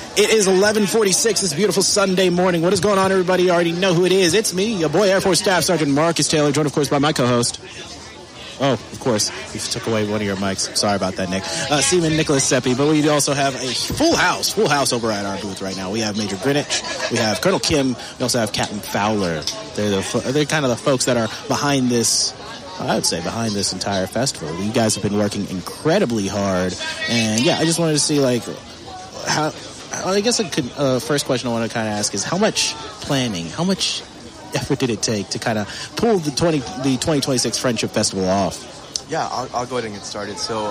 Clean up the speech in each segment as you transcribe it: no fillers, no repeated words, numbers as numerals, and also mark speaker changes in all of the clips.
Speaker 1: It is 11:46 this beautiful Sunday morning. What is going on, everybody? You already know who it is. It's me, your boy Air Force Staff Sergeant Marcus Taylor, joined, of course, by my co-host. Oh, of course, you took away one of your mics. Sorry about that, Nick. Seaman Nicholas Seppi. But we also have a full house over at our booth right now. We have Major Greenwich. We have Colonel Kim. We also have Captain Fowler. They're kind of the folks that are behind this, I would say, behind this entire festival. You guys have been working incredibly hard. And, yeah, I just wanted to see, like, how I guess first question I want to kind of ask is how much planning, how much effort did it take to kind of pull the 2026 Friendship Festival off?
Speaker 2: Yeah, I'll go ahead and get started. So,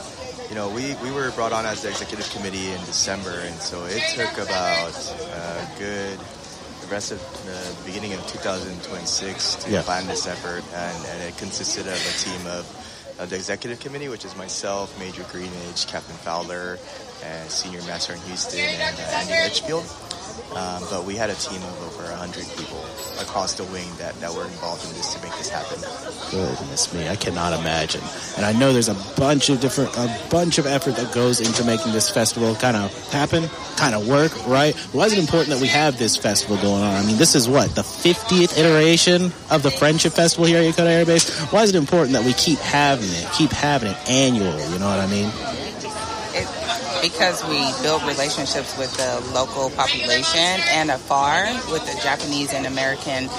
Speaker 2: we were brought on as the executive committee in December, and so it took about the rest of the beginning of 2026 to plan this effort, and it consisted of a team of the executive committee, which is myself, Major Greenwich, Captain Fowler, and Senior Master in Houston, and Andy Litchfield. But we had a team of over 100 people across the wing that were involved in this to make this happen.
Speaker 1: Goodness me, I cannot imagine. And I know there's a bunch of effort that goes into making this festival kind of happen, kind of work, right? Why is it important that we have this festival going on? I mean, this is the 50th iteration of the Friendship Festival here at Yokota Air Base. Why is it important that we keep having it annually, you know what I mean?
Speaker 3: Because we build relationships with the local population and afar with the Japanese and American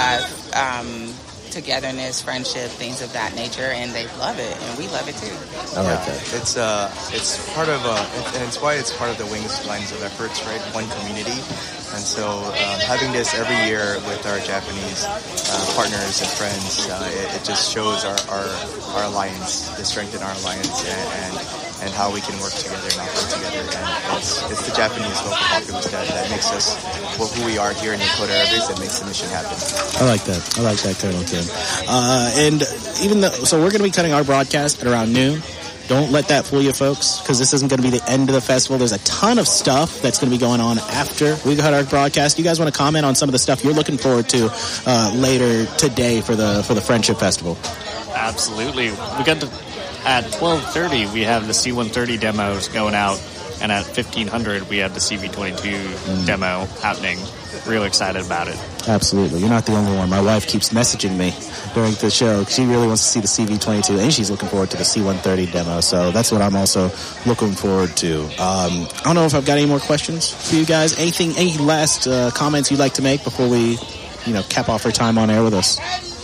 Speaker 3: togetherness, friendship, things of that nature, and they love it, and we love it too.
Speaker 1: I like that.
Speaker 2: It's part of, and it's why it's part of the Wings lines of efforts, right? One community, and so having this every year with our Japanese partners and friends, it just shows our alliance, the strength in our alliance, and how we can work together and operate together. And it's the Japanese local populace that makes us who we are here in Yokota Air Base, that makes the mission happen.
Speaker 1: I like that, Colonel Kim. And so we're going to be cutting our broadcast at around noon. Don't let that fool you, folks, because this isn't going to be the end of the festival. There's a ton of stuff that's going to be going on after we cut our broadcast. You guys want to comment on some of the stuff you're looking forward to later today for the Friendship Festival?
Speaker 4: Absolutely. At 12:30, we have the C-130 demos going out, and at 1500, we have the CV-22 demo happening. Real excited about it.
Speaker 1: Absolutely. You're not the only one. My wife keeps messaging me during the show. She really wants to see the CV-22, and she's looking forward to the C-130 demo, so that's what I'm also looking forward to. I don't know if I've got any more questions for you guys. Any last comments you'd like to make before we, cap off our time on air with us?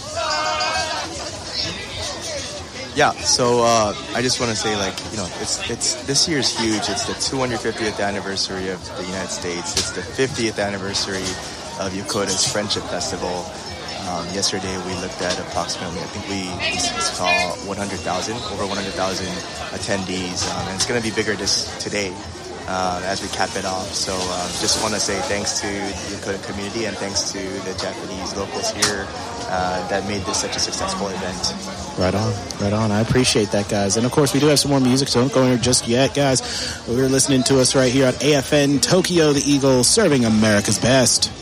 Speaker 2: Yeah, so I just want to say, it's this year's huge. It's the 250th anniversary of the United States. It's the 50th anniversary of Yokota's Friendship Festival. Yesterday we looked at approximately, I think we saw over 100,000 attendees, and it's going to be bigger today as we cap it off. So just want to say thanks to the Yokota community and thanks to the Japanese locals here that made this such a successful event.
Speaker 1: Right on. I appreciate that, guys. And, of course, we do have some more music, so don't go anywhere just yet, guys. We're listening to us right here on AFN Tokyo, the Eagle, serving America's best.